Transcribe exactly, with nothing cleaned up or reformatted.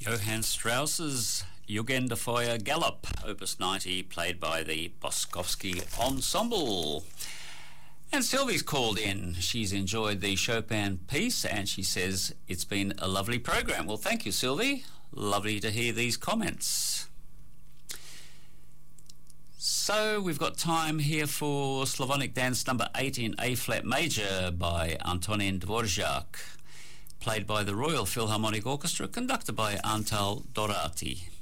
Johann Strauss's Jugendfeuer Galop, Opus ninety, played by the Boskovsky Ensemble. And Sylvie's called in. She's enjoyed the Chopin piece and she says it's been a lovely program. Well, thank you, Sylvie. Lovely to hear these comments. So we've got time here for Slavonic Dance number eight in A-flat major by Antonin Dvorak, played by the Royal Philharmonic Orchestra, conducted by Antal Dorati.